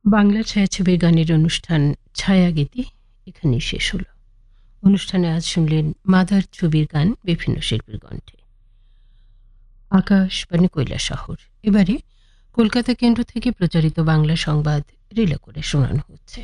বাংলা ছায়াছবির গানের অনুষ্ঠান ছায়াগীতি এখানেই শেষ হল। অনুষ্ঠানে আজ শুনলেন মাদার ছবির গান বিভিন্ন শিল্পীর কণ্ঠে। আকাশবাণী কৈলাসহর। এবারে কলকাতা কেন্দ্র থেকে প্রচারিত বাংলা সংবাদ রিলে করে শোনানো হচ্ছে।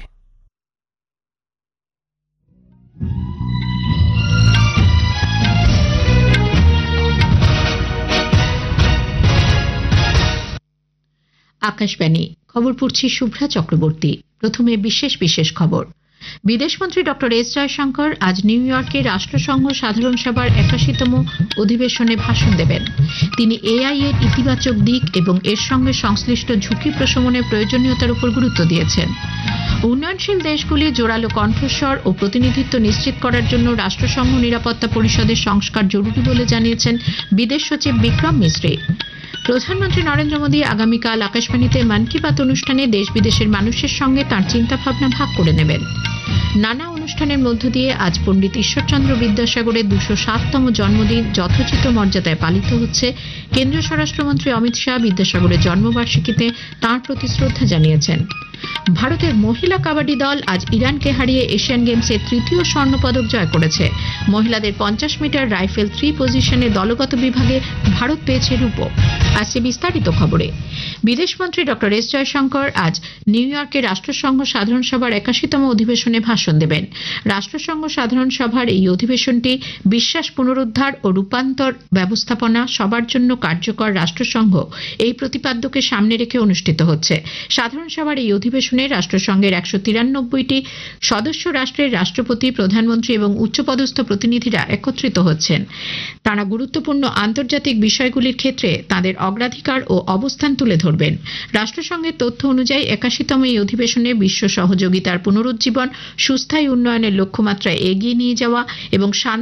আকাশবাণী খবর পড়ছি শুভ্রা চক্রবর্তী। প্রথমে বিশেষ খবর। বিদেশমন্ত্রী ডক্টর এস জয়শঙ্কর আজ নিউ ইয়র্কে রাষ্ট্রসংঘ সাধারণ সভার ৮১তম অধিবেশনে ভাষণ দেবেন। তিনি এআই এর ইতিবাচক দিক এবং এর সঙ্গে সংশ্লিষ্ট ঝুঁকি প্রশমনের প্রয়োজনীয়তার উপর গুরুত্ব দিয়েছেন। উন্নয়নশীল দেশগুলি জোরালো কণ্ঠস্বর ও প্রতিনিধিত্ব নিশ্চিত করার জন্য রাষ্ট্রসংঘ নিরাপত্তা পরিষদের সংস্কার জরুরি বলে জানিয়েছেন বিদেশ সচিব বিক্রম মিশ্রি। প্রধানমন্ত্রী নরেন্দ্র মোদী আগামীকাল আকাশবাণীতে মন কি বাত অনুষ্ঠানে দেশ বিদেশের মানুষের সঙ্গে তাঁর চিন্তাভাবনা ভাগ করে নেবেন। নানা অনুষ্ঠানের মধ্য দিয়ে আজ পণ্ডিত ঈশ্বরচন্দ্র বিদ্যাসাগরের ২০৭তম জন্মদিন যথোচিত মর্যাদায় পালিত হচ্ছে। কেন্দ্রীয় স্বরাষ্ট্রমন্ত্রী অমিত শাহ বিদ্যাসাগরের জন্মবার্ষিকীতে তাঁর প্রতি শ্রদ্ধা জানিয়েছেন। ভারতের মহিলা কাবাডি দল আজ ইরানকে হারিয়ে এশিয়ান গেমসের ৩য় স্বর্ণপদক জয় করেছে। মহিলাদের ৫০ মিটার রাইফেল 3 পজিশনে দলগত বিভাগে ভারত পেয়েছে রূপো। আসছে বিস্তারিত খবরে। বিদেশমন্ত্রী ডক্টর এস জয়শঙ্কর আজ নিউ ইয়র্কে রাষ্ট্রসংঘ সাধারণ সভার ৮১তম অধিবেশনে ভাষণ দেবেন। রাষ্ট্রসংঘ সাধারণ সভার এই অধিবেশনটি বিশ্বাস পুনরুদ্ধার ও রূপান্তর ব্যবস্থাপনা সবার জন্য কার্যকর রাষ্ট্রসংঘ এই প্রতিপাদ্যকে সামনে রেখে অনুষ্ঠিত হচ্ছে। সাধারণ সভার এই অধিবেশনে রাষ্ট্রসংঘের ১৯৩টি সদস্য রাষ্ট্রের রাষ্ট্রপতি, প্রধানমন্ত্রী এবং উচ্চপদস্থ প্রতিনিধিরা একত্রিত হচ্ছেন। তাঁরা গুরুত্বপূর্ণ আন্তর্জাতিক বিষয়গুলির ক্ষেত্রে তাঁদের অগ্রাধিকার ও অবস্থান তুলে ধরবেন। রাষ্ট্রসংঘের তথ্য অনুযায়ী ৮১তম এই অধিবেশনে বিশ্ব সহযোগিতার পুনরুজ্জীবন, সুস্থায়ী উন্নয়নের লক্ষ্যমাত্রা এগিয়ে নিয়ে যাওয়া এবং